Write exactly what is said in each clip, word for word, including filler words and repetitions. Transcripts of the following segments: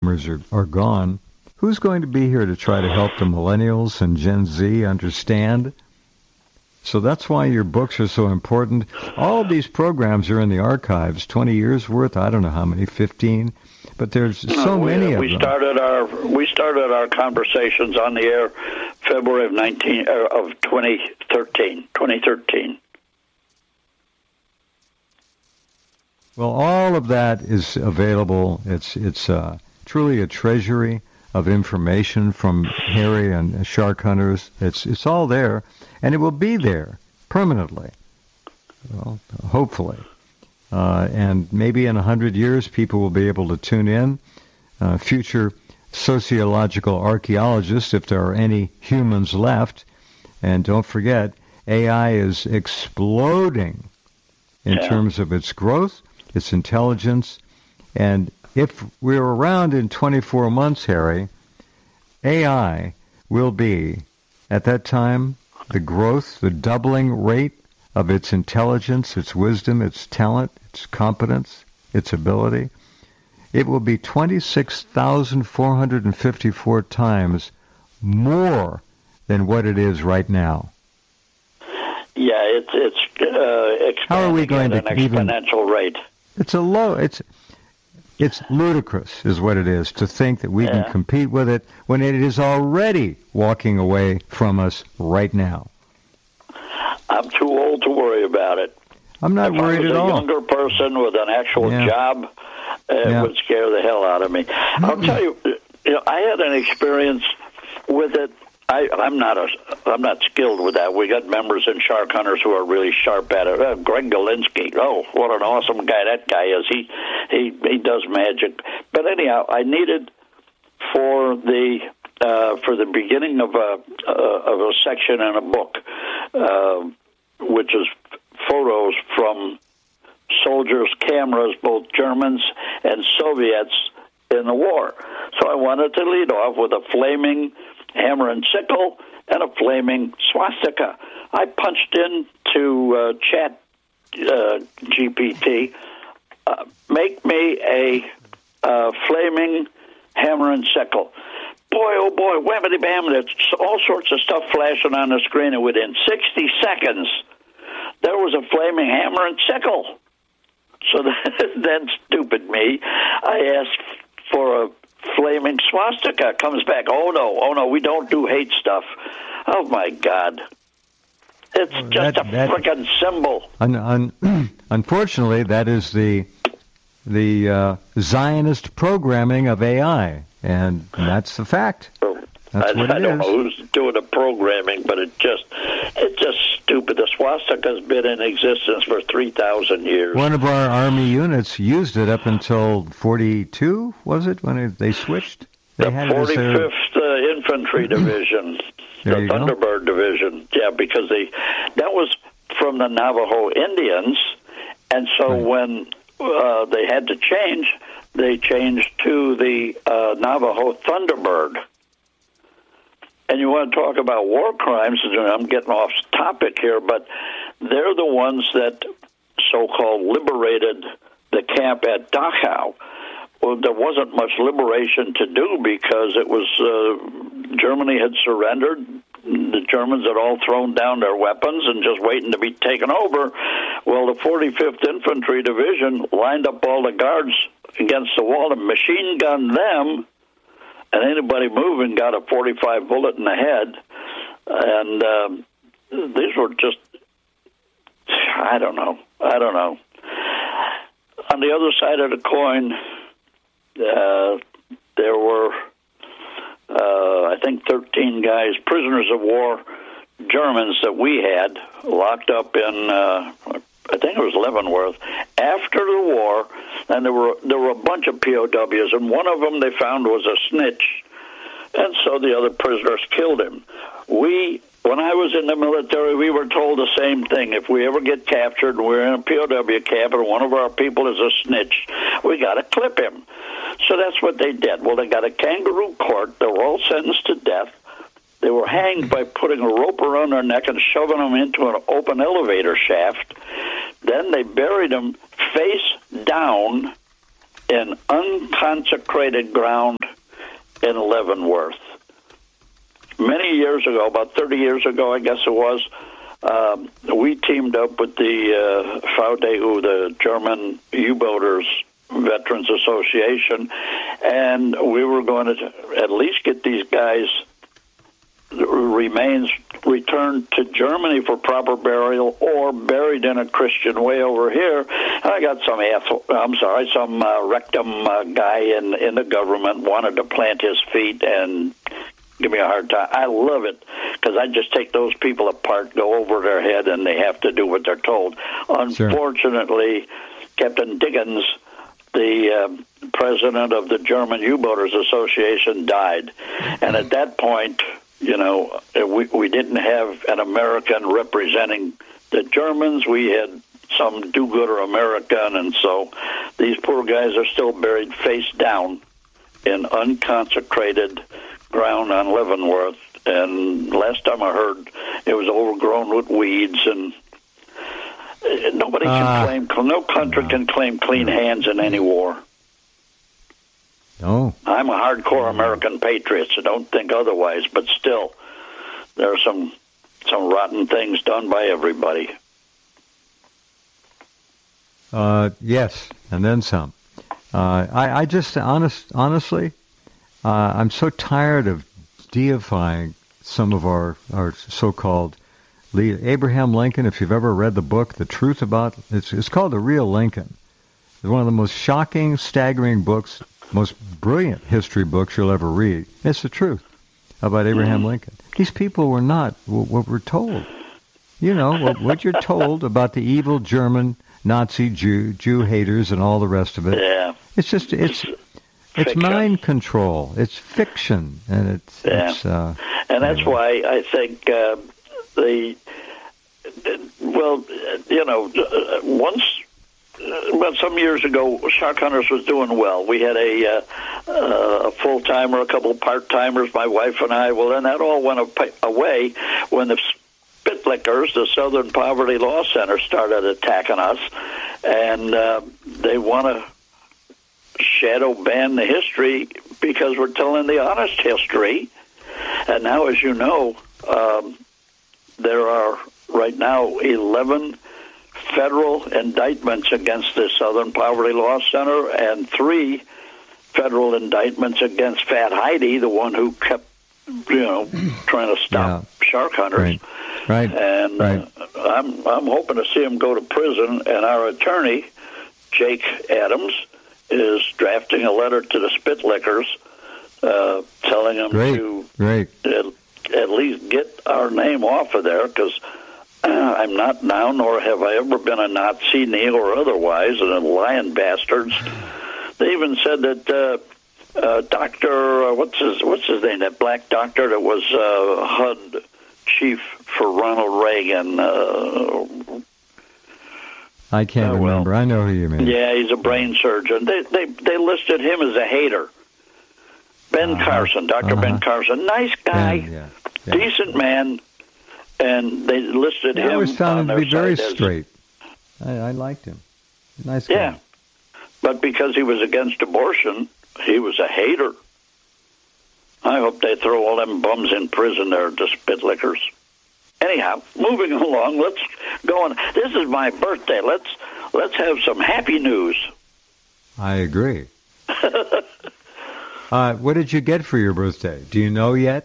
boomers are, are gone, who's going to be here to try to help the millennials and Gen Z understand? So that's why your books are so important. All of these programs are in the archives, twenty years worth, I don't know how many, fifteen, but there's so we, many of we them. Started our, we started our conversations on the air February of, nineteen, uh, of twenty thirteen. Well, all of that is available. It's, it's uh, truly a treasury of information from Harry and shark hunters. It's, it's all there. And it will be there permanently, well, hopefully. Uh, and maybe in a hundred years, people will be able to tune in. Uh, future sociological archaeologists, if there are any humans left. And don't forget, A I is exploding in yeah. terms of its growth, its intelligence. And if we're around in twenty-four months, Harry, A I will be, at that time, the growth, the doubling rate of its intelligence, its wisdom, its talent, its competence, its ability. It will be twenty-six thousand four hundred fifty-four times more than what it is right now. Yeah, it's it's uh, expanding How are we going at to an even, exponential rate. It's a low. It's it's ludicrous, is what it is, to think that we yeah. can compete with it when it is already walking away from us right now. I'm too old to worry about it. I'm not if worried at all. If I was a younger person with an actual yeah. job, it yeah. would scare the hell out of me. Mm-hmm. I'll tell you, you know, I had an experience with it. I, I'm not a, I'm not skilled with that. We got members in Shark Hunters who are really sharp at it. Uh, Greg Galinsky, oh, what an awesome guy that guy is. He, he, he does magic. But anyhow, I needed for the uh, for the beginning of a uh, of a section in a book, uh, which is photos from soldiers' cameras, both Germans and Soviets in the war. So I wanted to lead off with a flaming hammer and sickle and a flaming swastika. I punched into uh, Chat uh, G P T, uh, make me a uh, flaming hammer and sickle. Boy, oh boy, whammity bam, there's all sorts of stuff flashing on the screen, and within sixty seconds, there was a flaming hammer and sickle. So then, stupid me, I asked for a flaming swastika. Comes back, oh no, oh no, we don't do hate stuff. Oh my God. It's well, just that, a that, frickin' symbol. Un, un, unfortunately, that is the the uh, Zionist programming of A I, and that's the fact. That's I, what I it don't is. know who's doing the programming, but it just it's just stupid. The swastika's been in existence for three thousand years. One of our Army units used it up until forty-two, was it, when they switched? They the had forty-fifth uh, Infantry Division, the Thunderbird go. Division. Yeah, because they that was from the Navajo Indians, and so right. when uh, they had to change, they changed to the uh, Navajo Thunderbird. And you want to talk about war crimes, and I'm getting off topic here, but they're the ones that so-called liberated the camp at Dachau. Well, there wasn't much liberation to do because it was uh, Germany had surrendered. The Germans had all thrown down their weapons and just waiting to be taken over. Well, the forty-fifth Infantry Division lined up all the guards against the wall and machine gunned them. And anybody moving got a forty-five bullet in the head. And um, these were just, I don't know. I don't know. On the other side of the coin, uh, there were, uh, I think, thirteen guys, prisoners of war, Germans that we had locked up in, uh, I think it was Leavenworth, after the war. And there were there were a bunch of P O Ws, and one of them they found was a snitch, and so the other prisoners killed him. We, when I was in the military, we were told the same thing. If we ever get captured and we're in a P O W camp and one of our people is a snitch, we got to clip him. So that's what they did. Well, they got a kangaroo court. They were all sentenced to death. They were hanged by putting a rope around their neck and shoving them into an open elevator shaft. Then they buried them face down in unconsecrated ground in Leavenworth. Many years ago, about thirty years ago, I guess it was, um, we teamed up with the uh, V D U, the German U-Boaters Veterans Association, and we were going to at least get these guys' remains returned to Germany for proper burial or buried in a Christian way over here. And I got some asshole, I'm sorry, some uh, rectum uh, guy in, in the government wanted to plant his feet and give me a hard time. I love it because I just take those people apart, go over their head, and they have to do what they're told. Unfortunately, sure. Captain Diggins, the uh, president of the German U-Boaters Association, died. And at that point, you know, we, we didn't have an American representing the Germans. We had some do-gooder American, and so these poor guys are still buried face down in unconsecrated ground on Leavenworth. And last time I heard, it was overgrown with weeds, and nobody can uh, claim, no country no. can claim clean hands in any war. No. I'm a hardcore American patriot, so don't think otherwise, but still, there are some some rotten things done by everybody. Uh, yes, and then some. Uh, I, I just, honest, honestly, uh, I'm so tired of deifying some of our, our so-called lead. Abraham Lincoln, if you've ever read the book, The Truth About, it's, it's called The Real Lincoln. It's one of the most shocking, staggering books, most brilliant history books you'll ever read. It's the truth about Abraham Lincoln. These people were not what we're told. You know, what, what you're told about the evil German Nazi Jew, Jew haters and all the rest of it. Yeah. It's just, it's it's fiction. Mind control. It's fiction. And it's, yeah. it's uh, and that's anyway. why I think uh, the, well, you know, once, Well, some years ago, Shark Hunters was doing well. We had a, uh, uh, a full-timer, a couple of part-timers, my wife and I. Well, then that all went away when the Spitlickers, the Southern Poverty Law Center, started attacking us. And uh, they want to shadow ban the history because we're telling the honest history. And now, as you know, um, there are right now eleven federal indictments against the Southern Poverty Law Center and three federal indictments against Fat Heidi, the one who kept, you know, trying to stop yeah. shark hunters. Right. Right. And right. Uh, I'm I'm hoping to see him go to prison. And our attorney, Jake Adams, is drafting a letter to the Spitlickers, uh, telling them Great. to Great. At, at least get our name off of there, because I'm not now, nor have I ever been a Nazi, neo or otherwise, and lying bastards. They even said that uh, uh, Doctor uh, what's his what's his name? That black doctor that was uh, H U D chief for Ronald Reagan. Uh, I can't uh, well, remember. I know who you mean. Yeah, he's a brain surgeon. They they they listed him as a hater. Ben uh-huh. Carson, Doctor Uh-huh. Ben Carson, nice guy, yeah, yeah, yeah. decent man. And they listed yeah, him. I always found him to be very as, straight. I, I liked him. Nice guy. Yeah, but because he was against abortion, he was a hater. I hope they throw all them bums in prison there, the Spitlickers. Anyhow, moving along, let's go on. This is my birthday. Let's let's have some happy news. I agree. uh, what did you get for your birthday? Do you know yet?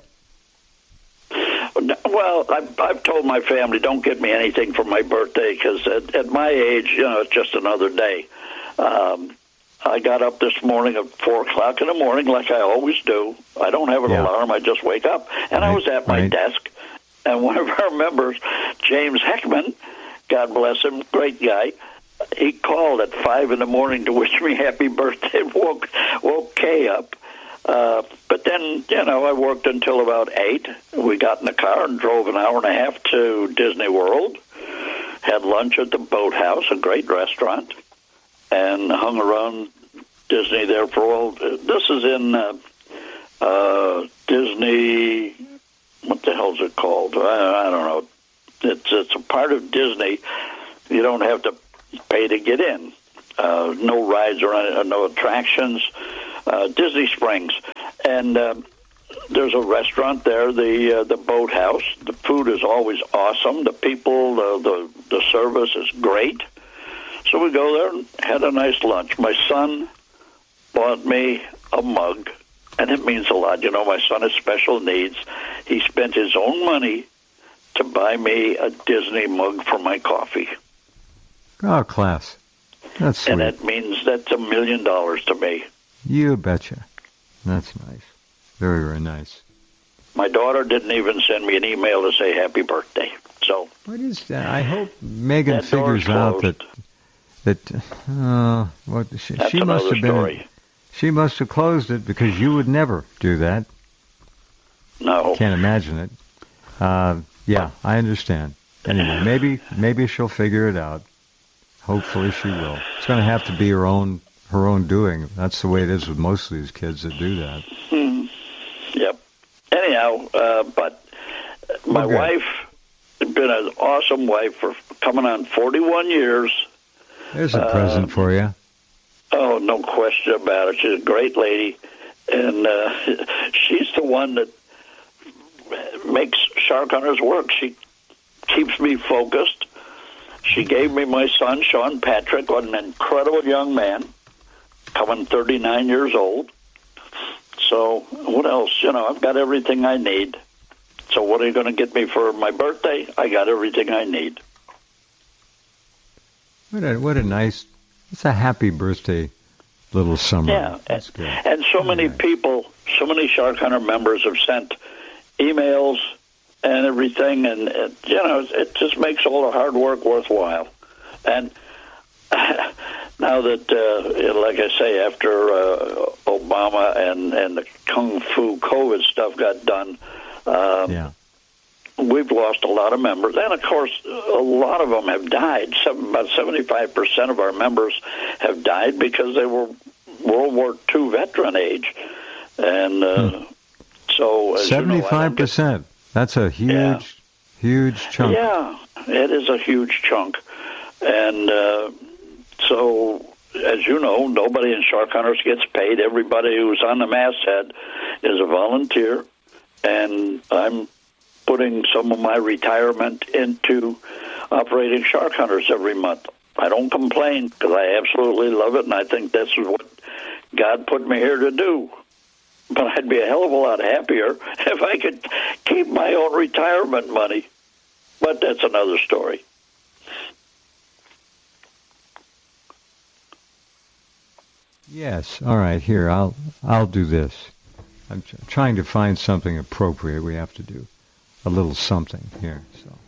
Well, I've, I've told my family, don't get me anything for my birthday, because at, at my age, you know, it's just another day. Um, I got up this morning at four o'clock in the morning, like I always do. I don't have an yeah. alarm. I just wake up. And right. I was at my right. desk, and one of our members, James Heckman, God bless him, great guy, he called at five in the morning to wish me happy birthday, woke, woke Kay up. Uh, but then, you know, I worked until about eight. We got in the car and drove an hour and a half to Disney World, had lunch at the Boathouse, a great restaurant, and hung around Disney there for all. This is in uh, uh, Disney, what the hell's it called? I, I don't know. It's, it's a part of Disney. You don't have to pay to get in. uh, no rides or uh, no attractions. Uh, Disney Springs, and uh, there's a restaurant there, the uh, the Boathouse. The food is always awesome. The people, the, the the service is great. So we go there and had a nice lunch. My son bought me a mug, and it means a lot. You know, my son has special needs. He spent his own money to buy me a Disney mug for my coffee. Oh, class. That's sweet. And that means that's a million dollars to me. You betcha. That's nice. Very, very nice. My daughter didn't even send me an email to say happy birthday. So what is that? I hope Megan that figures out that that uh, what she, That's she must have been. Story. She must have closed it because you would never do that. No, can't imagine it. Uh, yeah, I understand. Anyway, maybe maybe she'll figure it out. Hopefully, she will. It's going to have to be her own. her own doing. That's the way it is with most of these kids that do that. Hmm. Yep. Anyhow, uh, but my okay. wife has been an awesome wife for coming on forty-one years. There's a uh, present for you. Oh, no question about it. She's a great lady, and uh, she's the one that makes Shark Hunters work. She keeps me focused. She gave me my son, Sean Patrick, what an incredible young man. Coming thirty-nine years old. So what else? You know, I've got everything I need. So what are you going to get me for my birthday? I got everything I need. What a what a nice, it's a happy birthday little summer. Yeah, that's good. And so many nice. people, so many Shark Hunter members have sent emails and everything, and it, you know, it just makes all the hard work worthwhile. And now that, uh, like I say, after uh, Obama and, and the Kung Fu COVID stuff got done, um, yeah. we've lost a lot of members. And, of course, a lot of them have died. Some, about seventy-five percent of our members have died because they were World War Two veteran age. And uh, hmm. so... seventy-five percent. Get, That's a huge, yeah. huge chunk. Yeah, it is a huge chunk. And... Uh, So, as you know, nobody in Shark Hunters gets paid. Everybody who's on the masthead is a volunteer, and I'm putting some of my retirement into operating Shark Hunters every month. I don't complain because I absolutely love it, and I think this is what God put me here to do. But I'd be a hell of a lot happier if I could keep my own retirement money. But that's another story. Yes. All right. Here, I'll I'll do this. I'm trying to find something appropriate. We have to do a little something here. So.